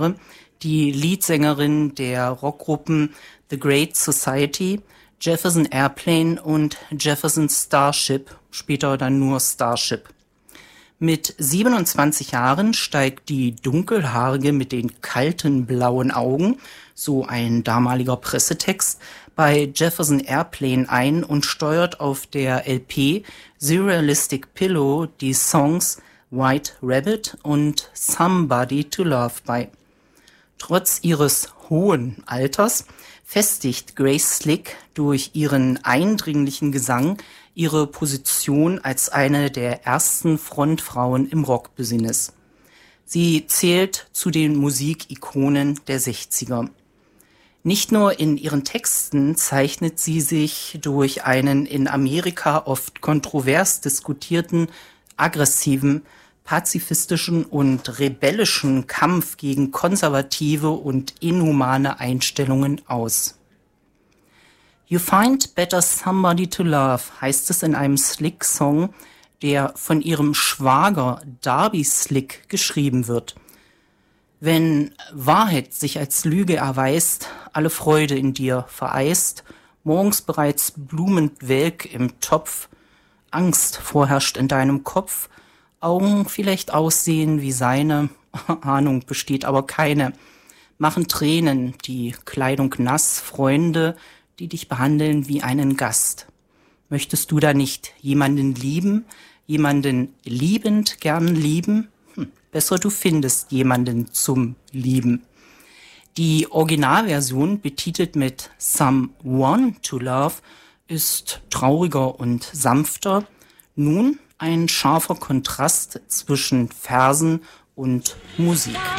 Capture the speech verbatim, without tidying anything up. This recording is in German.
die Leadsängerin der Rockgruppen The Great Society, Jefferson Airplane und Jefferson Starship, später dann nur Starship. Mit siebenundzwanzig Jahren steigt die Dunkelhaarige mit den kalten blauen Augen, so ein damaliger Pressetext, bei Jefferson Airplane ein und steuert auf der L P Surrealistic Pillow die Songs White Rabbit und Somebody to Love bei. Trotz ihres hohen Alters festigt Grace Slick durch ihren eindringlichen Gesang ihre Position als eine der ersten Frontfrauen im Rockbusiness. Sie zählt zu den Musikikonen der sechziger. Nicht nur in ihren Texten zeichnet sie sich durch einen in Amerika oft kontrovers diskutierten, aggressiven, pazifistischen und rebellischen Kampf gegen konservative und inhumane Einstellungen aus. You Find Better Somebody to Love heißt es in einem Slick-Song, der von ihrem Schwager Darby Slick geschrieben wird. Wenn Wahrheit sich als Lüge erweist, alle Freude in dir vereist, morgens bereits blumend welk im Topf, Angst vorherrscht in deinem Kopf, Augen vielleicht aussehen wie seine, Ahnung besteht aber keine, machen Tränen, die Kleidung nass, Freunde, die dich behandeln wie einen Gast. Möchtest du da nicht jemanden lieben, jemanden liebend gern lieben? Hm, besser du findest jemanden zum Lieben. Die Originalversion, betitelt mit Someone to Love, ist trauriger und sanfter. Nun ein scharfer Kontrast zwischen Versen und Musik.